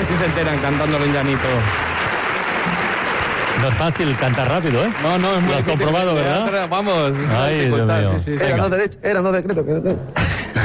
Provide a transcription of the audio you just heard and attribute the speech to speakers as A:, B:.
A: ver si se enteran cantándolo en llanito.
B: No es fácil cantar rápido, ¿eh?
A: No, es muy
B: Lo has
A: difícil.
B: comprobado, ¿verdad?
A: Vamos, es una
B: Ay,
A: dificultad,
B: Dios mío.
A: sí.
C: Era no decreto.